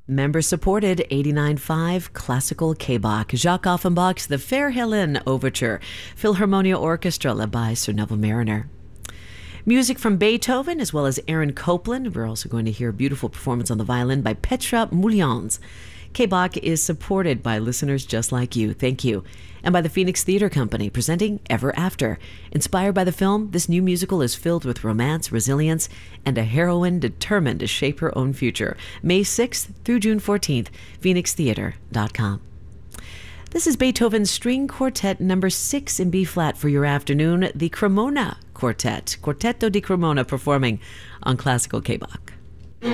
Member supported 89.5 Classical K-Bach, Jacques Offenbach's The Fair Hélène Overture, Philharmonia Orchestra led by Sir Neville Marriner. Music from Beethoven as well as Aaron Copland. We're also going to hear a beautiful performance on the violin by Petra Moulians. K-Bach is supported by listeners just like you. Thank you. And by the Phoenix Theatre Company, presenting Ever After. Inspired by the film, this new musical is filled with romance, resilience, and a heroine determined to shape her own future. May 6th through June 14th, phoenixtheater.com. This is Beethoven's String Quartet number 6 in B-flat for your afternoon, the Cremona Quartet, Quartetto di Cremona, performing on Classical K-Bach.